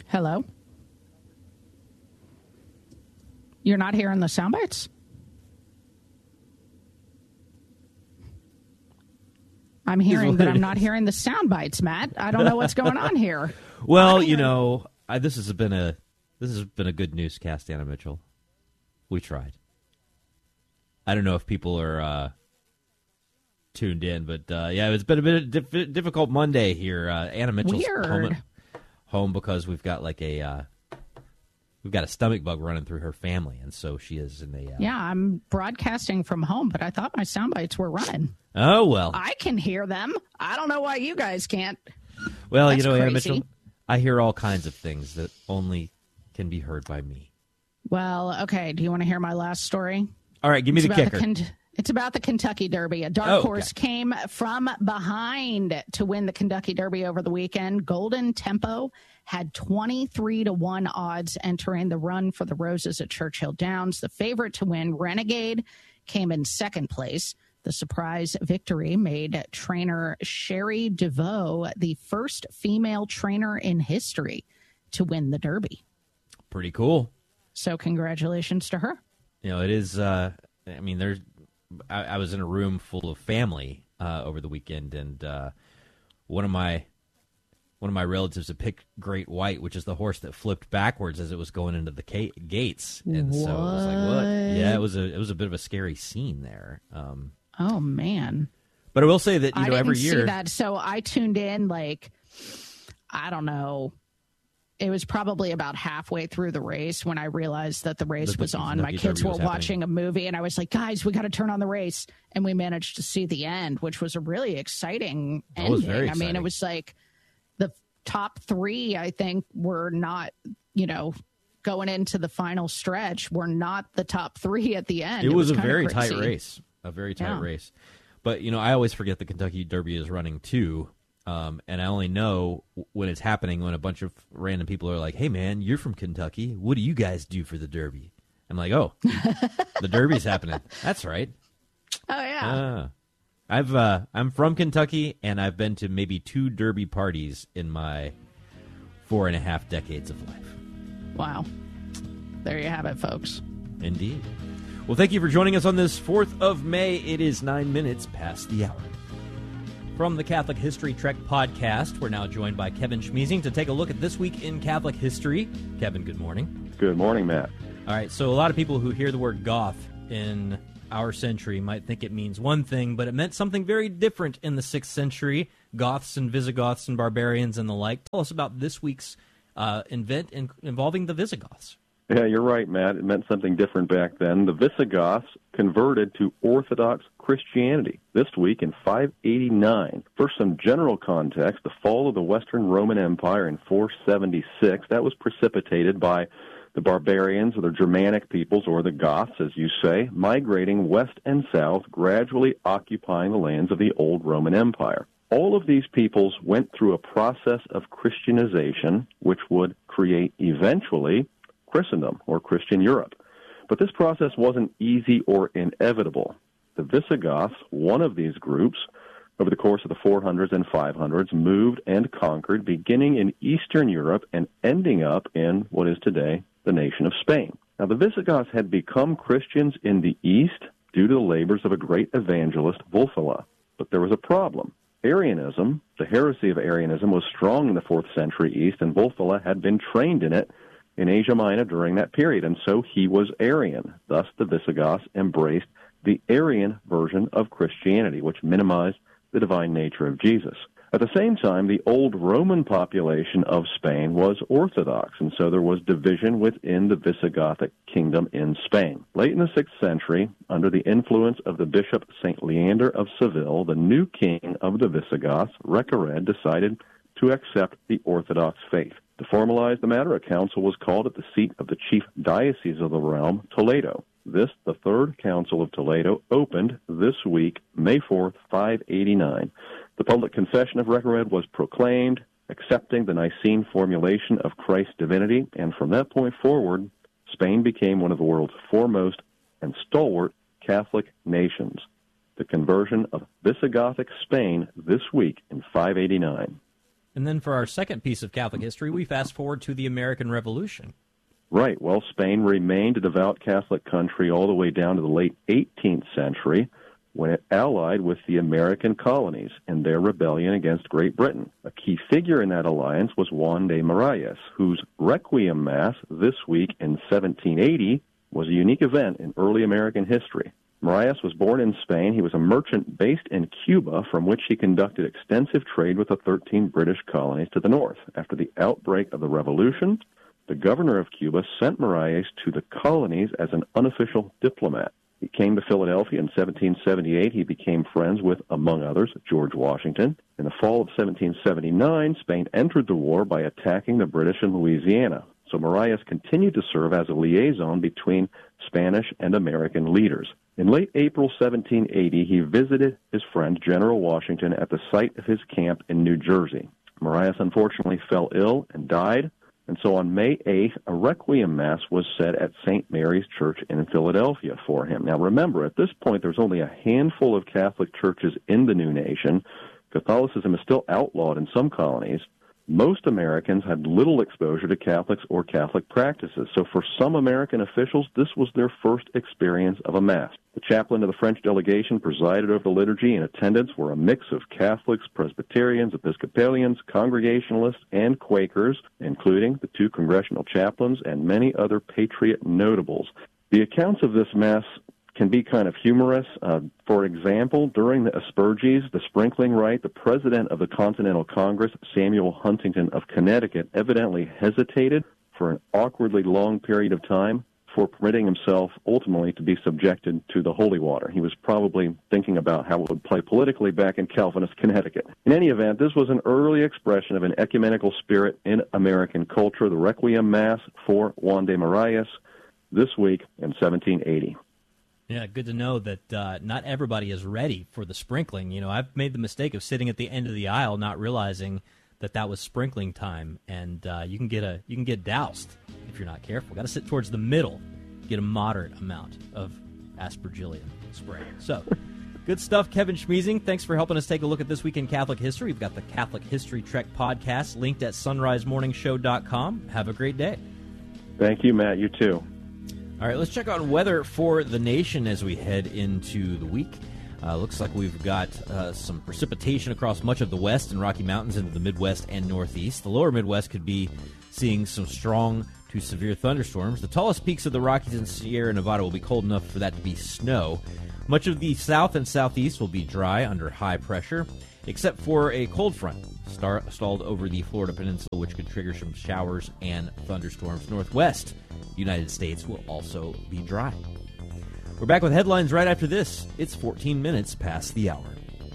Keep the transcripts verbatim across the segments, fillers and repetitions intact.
Hello? You're not hearing the sound bites? I'm hearing, but I'm not hearing the sound bites, Matt. I don't know what's going on here. Well, you know, I, this has been a this has been a good newscast, Anna Mitchell. We tried. I don't know if people are uh, tuned in, but uh, yeah, it's been a bit of diff- difficult Monday here. Uh, Anna Mitchell's home, home because we've got like a uh, we've got a stomach bug running through her family, and so she is in a. Uh, yeah, I'm broadcasting from home, but I thought my sound bites were running. Oh well, I can hear them. I don't know why you guys can't. Well, That's you know, crazy. Anna Mitchell, I hear all kinds of things that only can be heard by me. Well, okay. Do you want to hear my last story? All right, give me it's the about kicker. The Ken- it's about the Kentucky Derby. A dark oh, horse okay. came from behind to win the Kentucky Derby over the weekend. Golden Tempo had twenty-three to one odds entering the run for the Roses at Churchill Downs. The favorite to win, Renegade, came in second place. The surprise victory made trainer Sherry DeVoe the first female trainer in history to win the Derby. Pretty cool. So congratulations to her. You know, it is, uh, I mean, there's, I, I was in a room full of family uh, over the weekend, and uh, one of my one of my relatives had picked Great White, which is the horse that flipped backwards as it was going into the ca- gates. And what? so it was like, what? Yeah, it was a it was a bit of a scary scene there. Um, oh, man. But I will say that, you I know, every didn't year. see that, so I tuned in, like, I don't know. It was probably about halfway through the race when I realized that the race The- was the on. My Kentucky kids Derby were was happening. watching a movie, and I was like, guys, we got to turn on the race. And we managed to see the end, which was a really exciting That ending. was very I mean, exciting. it was like the top three, I think, were not, you know, going into the final stretch, were not the top three at the end. It, It was, was a kinda very crazy. tight race, a very tight Yeah. race. But, you know, I always forget the Kentucky Derby is running too. Um, and I only know when it's happening when a bunch of random people are like, hey, man, you're from Kentucky. What do you guys do for the Derby? I'm like, oh, the Derby's happening. That's right. Oh, yeah. Ah. I've, uh, I'm from Kentucky, and I've been to maybe two Derby parties in my four and a half decades of life. Wow. There you have it, folks. Indeed. Well, thank you for joining us on this fourth of May. It is nine minutes past the hour. From the Catholic History Trek podcast, we're now joined by Kevin Schmeezing to take a look at this week in Catholic history. Kevin, good morning. Good morning, Matt. All right, so a lot of people who hear the word Goth in our century might think it means one thing, but it meant something very different in the sixth century. Goths and Visigoths and barbarians and the like. Tell us about this week's uh, event in, involving the Visigoths. Yeah, you're right, Matt. It meant something different back then. The Visigoths converted to Orthodox Christianity this week in five eighty-nine. For some general context, the fall of the Western Roman Empire in four seventy-six, that was precipitated by the barbarians or the Germanic peoples, or the Goths, as you say, migrating west and south, gradually occupying the lands of the old Roman Empire. All of these peoples went through a process of Christianization, which would create eventually Christendom, or Christian Europe. But this process wasn't easy or inevitable. The Visigoths, one of these groups, over the course of the four hundreds and five hundreds, moved and conquered, beginning in Eastern Europe and ending up in what is today the nation of Spain. Now, the Visigoths had become Christians in the East due to the labors of a great evangelist, Wulfila. But there was a problem. Arianism, the heresy of Arianism, was strong in the fourth century East, and Wulfila had been trained in it in Asia Minor during that period, and so he was Arian. Thus, the Visigoths embraced the Arian version of Christianity, which minimized the divine nature of Jesus. At the same time, the old Roman population of Spain was Orthodox, and so there was division within the Visigothic kingdom in Spain. Late in the sixth century, under the influence of the bishop Saint Leander of Seville, the new king of the Visigoths, Recared, decided to accept the Orthodox faith. To formalize the matter, a council was called at the seat of the chief diocese of the realm, Toledo. This, the Third Council of Toledo, opened this week, May fourth, five eighty-nine. The public confession of Recared was proclaimed, accepting the Nicene formulation of Christ's divinity, and from that point forward, Spain became one of the world's foremost and stalwart Catholic nations. The conversion of Visigothic Spain this week in five eighty-nine. And then for our second piece of Catholic history, we fast forward to the American Revolution. Right. Well, Spain remained a devout Catholic country all the way down to the late eighteenth century, when it allied with the American colonies in their rebellion against Great Britain. A key figure in that alliance was Juan de Marias, whose Requiem Mass this week in seventeen eighty was a unique event in early American history. Marias was born in Spain. He was a merchant based in Cuba, from which he conducted extensive trade with the thirteen British colonies to the north. After the outbreak of the Revolution, the governor of Cuba sent Marias to the colonies as an unofficial diplomat. He came to Philadelphia in seventeen seventy-eight. He became friends with, among others, George Washington. In the fall of seventeen seventy-nine, Spain entered the war by attacking the British in Louisiana. So Marias continued to serve as a liaison between Spanish and American leaders. In late April seventeen eighty, he visited his friend General Washington at the site of his camp in New Jersey. Marias unfortunately fell ill and died. And so on May eighth, a Requiem Mass was said at Saint Mary's Church in Philadelphia for him. Now remember, at this point, there's only a handful of Catholic churches in the new nation. Catholicism is still outlawed in some colonies. Most Americans had little exposure to Catholics or Catholic practices. So for some American officials, this was their first experience of a Mass. The chaplain of the French delegation presided over the liturgy. In attendance were a mix of Catholics, Presbyterians, Episcopalians, Congregationalists, and Quakers, including the two congressional chaplains and many other patriot notables. The accounts of this Mass can be kind of humorous. Uh, for example, during the Asperges, the sprinkling rite, the president of the Continental Congress, Samuel Huntington of Connecticut, evidently hesitated for an awkwardly long period of time for permitting himself ultimately to be subjected to the holy water. He was probably thinking about how it would play politically back in Calvinist Connecticut. In any event, this was an early expression of an ecumenical spirit in American culture, the Requiem Mass for Juan de Marias this week in seventeen eighty. Yeah, good to know that uh, not everybody is ready for the sprinkling. You know, I've made the mistake of sitting at the end of the aisle, not realizing that that was sprinkling time, and uh, you can get a you can get doused if you're not careful. Got to sit towards the middle, get a moderate amount of aspergillium spray. So, good stuff, Kevin Schmeezing. Thanks for helping us take a look at This Week in Catholic History. We've got the Catholic History Trek podcast linked at sunrise morning show dot com. Have a great day. Thank you, Matt. You too. All right, let's check on weather for the nation as we head into the week. Uh, looks like we've got uh, some precipitation across much of the west and Rocky Mountains into the Midwest and Northeast. The lower Midwest could be seeing some strong to severe thunderstorms. The tallest peaks of the Rockies and Sierra Nevada will be cold enough for that to be snow. Much of the south and southeast will be dry under high pressure, except for a cold front star- stalled over the Florida Peninsula, which could trigger some showers and thunderstorms. Northwest United States will also be dry. We're back with headlines right after this. It's fourteen minutes past the hour.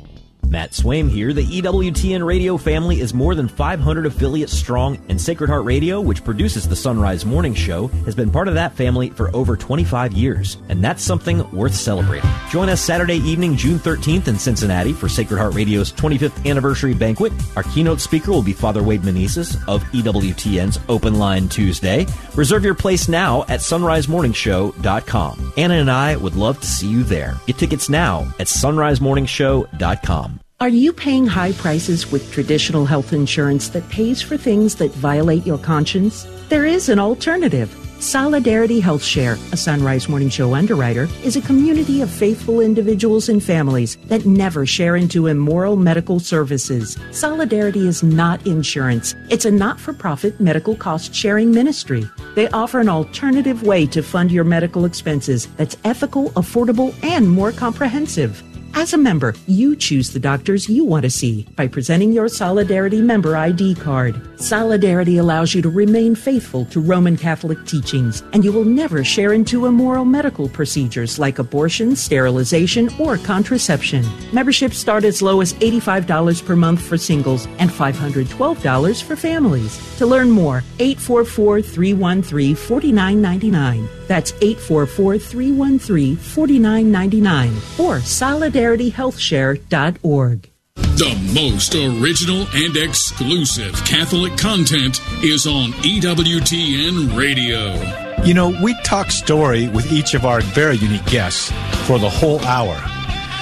Matt Swaim here. The E W T N radio family is more than five hundred affiliates strong, and Sacred Heart Radio, which produces the Sunrise Morning Show, has been part of that family for over twenty-five years, and that's something worth celebrating. Join us Saturday evening, June thirteenth in Cincinnati for Sacred Heart Radio's twenty-fifth anniversary banquet. Our keynote speaker will be Father Wade Meneses of E W T N's Open Line Tuesday. Reserve your place now at sunrise morning show dot com. Anna and I would love to see you there. Get tickets now at sunrise morning show dot com. Are you paying high prices with traditional health insurance that pays for things that violate your conscience? There is an alternative. Solidarity Health Share, a Sunrise Morning Show underwriter, is a community of faithful individuals and families that never share into immoral medical services. Solidarity is not insurance. It's a not-for-profit medical cost-sharing ministry. They offer an alternative way to fund your medical expenses that's ethical, affordable, and more comprehensive. As a member, you choose the doctors you want to see by presenting your Solidarity member I D card. Solidarity allows you to remain faithful to Roman Catholic teachings, and you will never share into immoral medical procedures like abortion, sterilization, or contraception. Memberships start as low as eighty-five dollars per month for singles and five hundred twelve dollars for families. To learn more, eight four four, three one three, four nine nine nine. That's eight four four, three one three, four nine nine nine or solidarity health share dot org. The most original and exclusive Catholic content is on E W T N Radio. You know, we talk story with each of our very unique guests for the whole hour.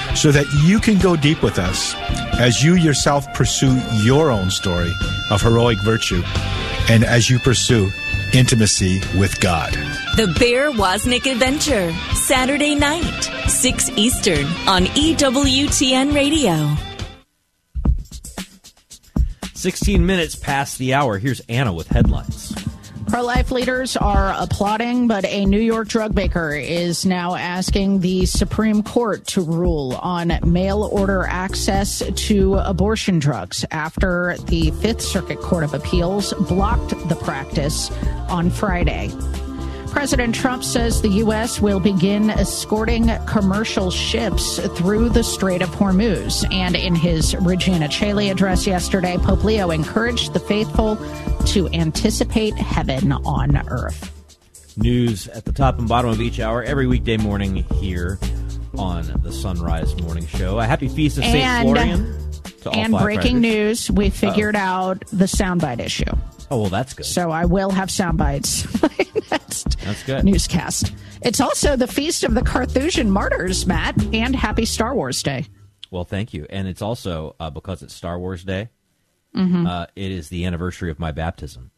so that you can go deep with us as you yourself pursue your own story of heroic virtue and as you pursue intimacy with God. The Bear Wozniak Adventure, Saturday night, six Eastern on E W T N Radio. sixteen minutes past the hour. Here's Anna with headlines. Pro-life leaders are applauding, but a New York drug maker is now asking the Supreme Court to rule on mail-order access to abortion drugs after the Fifth Circuit Court of Appeals blocked the practice on Friday. President Trump says the U S will begin escorting commercial ships through the Strait of Hormuz. And in his Regina Caeli address yesterday, Pope Leo encouraged the faithful to anticipate heaven on earth. News at the top and bottom of each hour every weekday morning here on the Sunrise Morning Show. A happy feast of Saint Florian to all And breaking riders. news, we figured Uh-oh. out the soundbite issue. Oh, well, that's good. So I will have sound bites next That's good. newscast. It's also the Feast of the Carthusian Martyrs, Matt, and happy Star Wars Day. Well, thank you. And it's also, uh, because it's Star Wars Day, mm-hmm. uh, it is the anniversary of my baptism.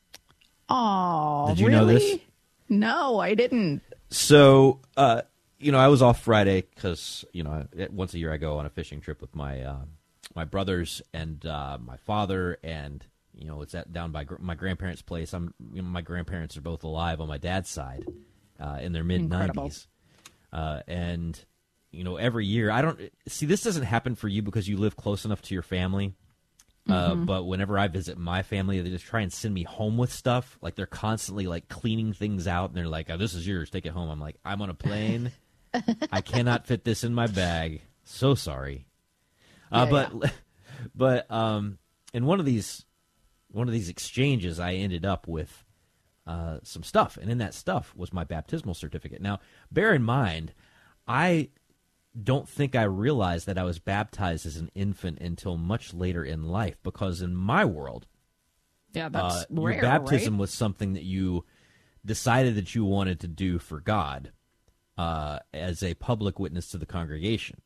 Oh, Did you really? know this? No, I didn't. So, uh, you know, I was off Friday because, you know, once a year I go on a fishing trip with my uh, my brothers and uh, my father, and you know, it's at down by gr- my grandparents' place. I'm, you know, my grandparents are both alive on my dad's side, uh, in their mid nineties, uh, and you know, every year I don't see this doesn't happen for you because you live close enough to your family. Uh, mm-hmm. But whenever I visit my family, they just try and send me home with stuff. Like they're constantly like cleaning things out, and they're like, "Oh, this is yours. Take it home." I'm like, "I'm on a plane. I cannot fit this in my bag. So sorry." Uh, yeah, but yeah. but um, in one of these one of these exchanges, I ended up with uh, some stuff, and in that stuff was my baptismal certificate. Now, bear in mind, I don't think I realized that I was baptized as an infant until much later in life, because in my world, yeah, that's uh, rare, your baptism right? was something that you decided that you wanted to do for God uh, as a public witness to the congregation.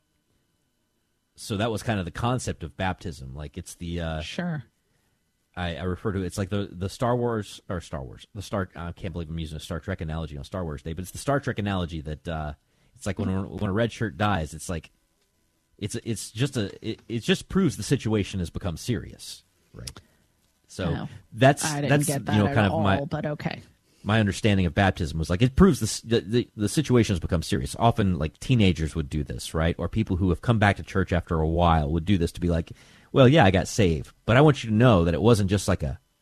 So that was kind of the concept of baptism. Like it's the uh, sure. I, I refer to it, it's like the, the Star Wars or Star Wars the Star. I can't believe I'm using a Star Trek analogy on Star Wars Day, but it's the Star Trek analogy that. Uh, It's like when when a red shirt dies. It's like it's it's just a it, it just proves the situation has become serious, right? So no, that's I didn't that's get that you know at kind of all, my but okay. My understanding of baptism was like it proves this, the, the the situation has become serious. Often, like teenagers would do this, right? Or people who have come back to church after a while would do this to be like, well, yeah, I got saved, but I want you to know that it wasn't just like a